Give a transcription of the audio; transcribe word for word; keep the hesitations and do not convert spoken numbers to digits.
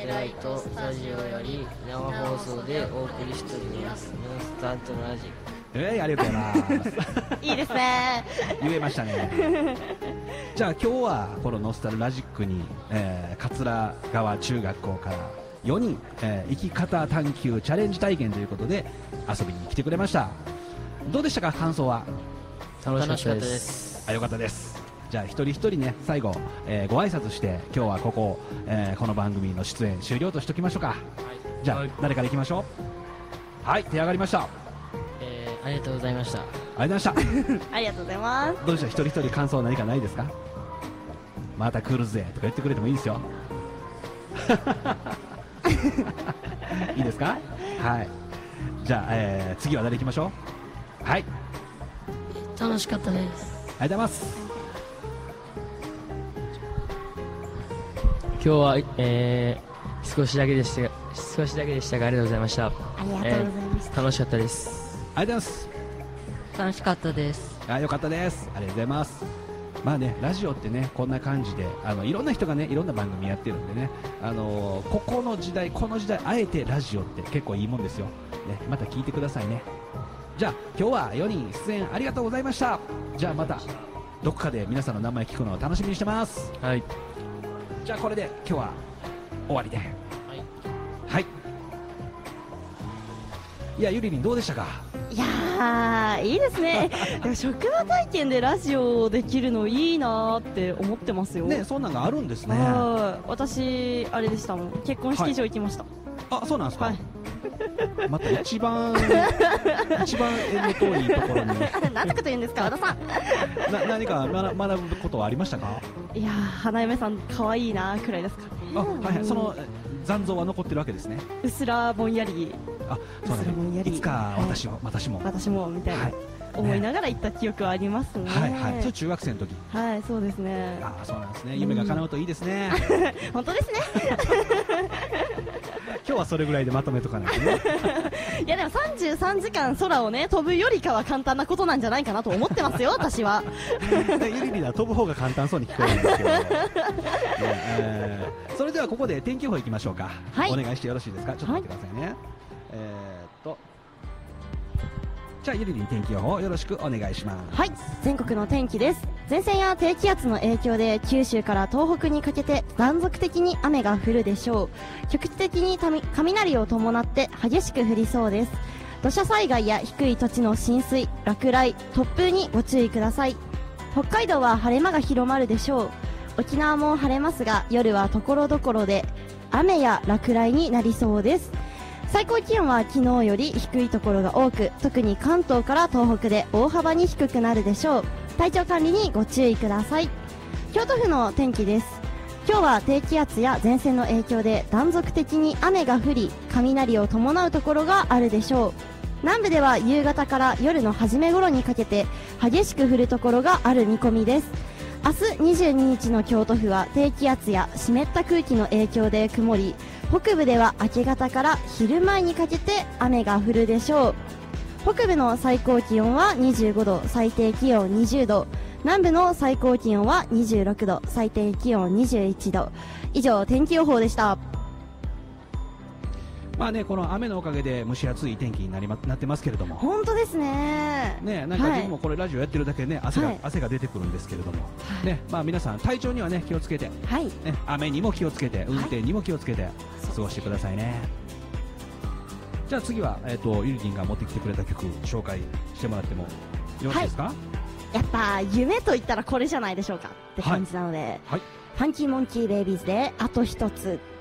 テライトスタジオより生放送でお送りしておりますノンスタントラジえー、ありがとうございますいいですね言えましたねじゃあ今日はこのノスタルラジックに、えー、桂川中学校からよにん、えー、生き方探求チャレンジ体験ということで遊びに来てくれました。どうでしたか、感想は。 楽しかったです。 あ、よかったです。じゃあ一人一人ね、最後、えー、ご挨拶して今日はここ、えー、この番組の出演終了としておきましょうか。はい、じゃあ、はい、誰からいきましょう。はい、手上がりました。 えー、ありがとうございました。 ありがとうございましたありがとうございます。 どうでした、一人一人感想は何かないですか。また来るぜとか言ってくれてもいいですよいいですか。はい、じゃあ、えー、次は誰行きましょう。はい、 楽しかったです。 ありがとうございます。 今日は、えー、少しだけでした少しだけでしたがありがとうございました。 ありがとうございました、 えー、楽しかったです。 ありがとうございます。 楽しかったです。 あ、よかったです。ありがとうございます。まあね、ラジオってね、こんな感じで、あのいろんな人がね、いろんな番組やってるんでね、あのー、ここの時代、この時代、あえてラジオって結構いいもんですよ。ね、また聞いてくださいね。じゃあ、今日はよにん出演ありがとうございました。じゃあまた、どこかで皆さんの名前聞くのを楽しみにしてます。 はい。 じゃあこれで今日は終わりで。はい。はい。いや、ゆりりんどうでしたか。 いやー、いいですねでも職場体験でラジオできるのいいなーって思ってますよね。そんなのがあるんですね。 私あれでしたもん、結婚式場行きました。 はい、あ、そうなんですか。はい、また一番一番縁の遠いところになんてこと言うんですか、和田さんな何か学学ぶことはありましたか。 いやー、花嫁さん可愛いなーくらいですか。 あ、はいはい、その残像は残ってるわけですね。 うすらぼんやり、 あ、そうなんですね。いつか私も、はい、私も私もみたいな、はい、思いながら行った記憶はありますね。 はいはい、それ中学生の時。 はい、そうですね。 あ、そうなんですね。夢が叶うといいですね。 本当ですね今日はそれぐらいでまとめとかないとねいやでもさんじゅうさんじかん空をね飛ぶよりかは簡単なことなんじゃないかなと思ってますよ私はゆりりは飛ぶ方が簡単そうに聞こえるんですけど、ねえー、それではここで天気予報いきましょうか。はい、お願いしてよろしいですか。ちょっと待ってくださいね。はい、えー、っとじゃあゆりりん天気予報よろしくお願いします。 はい、全国の天気です。前線や低気圧の影響で九州から東北にかけて断続的に雨が降るでしょう。局地的に雷を伴って激しく降りそうです。土砂災害や低い土地の浸水、落雷、突風にご注意ください。北海道は晴れ間が広まるでしょう。沖縄も晴れますが夜は所々で雨や落雷になりそうです。最高気温は昨日より低いところが多く、特に関東から東北で大幅に低くなるでしょう。体調管理にご注意ください。京都府の天気です。今日は低気圧や前線の影響で断続的に雨が降り、雷を伴うところがあるでしょう。南部では夕方から夜の初め頃にかけて激しく降るところがある見込みです。明日にじゅうににちの京都府は低気圧や湿った空気の影響で曇り、北部では明け方から昼前にかけて雨が降るでしょう。北部の最高気温はにじゅうごど、最低気温にじゅうど、南部の最高気温はにじゅうろくど、最低気温にじゅういちど。以上、天気予報でした。 まあね、この雨のおかげで蒸し暑い天気になり、ま、なってますけれども、 本当ですね。 ね、なんか自分もこれラジオやってるだけね、汗が、はい、汗が出てくるんですけれども、はい、ね、まあ皆さん体調にはね気をつけて、はい、ね、雨にも気をつけて、運転にも気をつけて過ごしてくださいね。じゃあ次は、えーと、ゆりりんが持ってきてくれた曲紹介してもらってもよろしいですか。はい、 やっぱ夢と言ったらこれじゃないでしょうかって感じなので、はいはい、ファンキーモンキーベイビーズであと一つ。